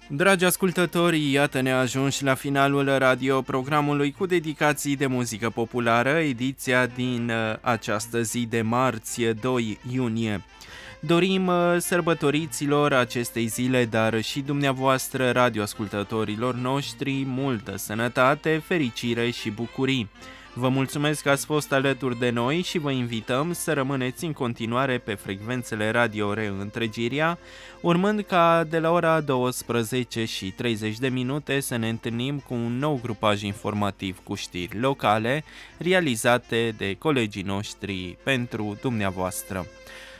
Dragi ascultători, iată ne ajungi la finalul radioprogramului cu dedicații de muzică populară, ediția din această zi de marți, 2 iunie. Dorim sărbătoriților acestei zile, dar și dumneavoastră, radioascultătorilor noștri, multă sănătate, fericire și bucurii. Vă mulțumesc că ați fost alături de noi și vă invităm să rămâneți în continuare pe frecvențele Radio Reîntregirea, urmând ca de la ora 12:30 să ne întâlnim cu un nou grupaj informativ cu știri locale realizate de colegii noștri pentru dumneavoastră.